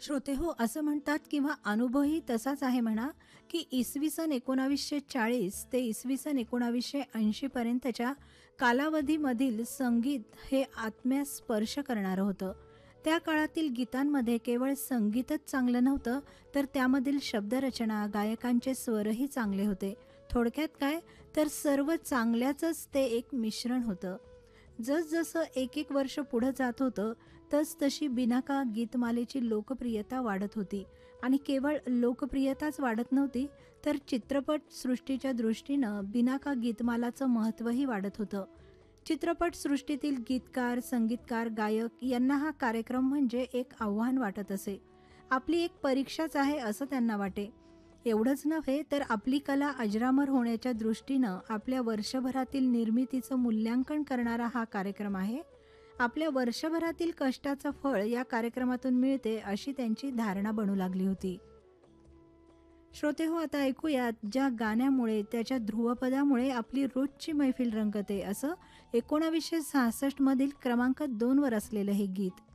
श्रोते हो, असं म्हणतात किंवा अनुभवही तसाच आहे म्हणा, की इसवी सन 1940 ते इसवी सन 1980 पर्यंतच्या कालावधीमधील संगीत हे आत्म्यास स्पर्श करणारं होतं. त्या काळातील गीतांमध्ये केवळ संगीतच चांगलं नव्हतं, तर त्यामधील शब्दरचना, गायकांचे स्वरही चांगले होते. थोडक्यात काय, तर सर्व चांगल्याचंच ते एक मिश्रण होतं. जसजसं एक एक वर्ष पुढं जात होतं, तसतशी बिनाका गीतमालेची लोकप्रियता वाढत होती. आणि केवळ लोकप्रियताच वाढत नव्हती, तर चित्रपटसृष्टीच्या दृष्टीनं बिनाका गीतमालाचं महत्त्वही वाढत होतं. चित्रपटसृष्टीतील गीतकार, संगीतकार, गायक यांना हा कार्यक्रम म्हणजे एक आव्हान वाटत असे. आपली एक परीक्षाच आहे असं त्यांना वाटे. एवढंच नव्हे, तर आपली कला अजरामर होण्याच्या दृष्टीनं आपल्या वर्षभरातील निर्मितीचं मूल्यांकन करणारा हा कार्यक्रम आहे. आपल्या वर्षभरातील कष्टाचं फळ या कार्यक्रमातून मिळते अशी त्यांची धारणा बनू लागली होती. श्रोते हो, आता ऐकूयात ज्या गाण्यामुळे, त्याच्या ध्रुवपदामुळे आपली रोजची मैफिल रंगते, असं 1966 मधील क्रमांक 2 वर असलेलं हे गीत.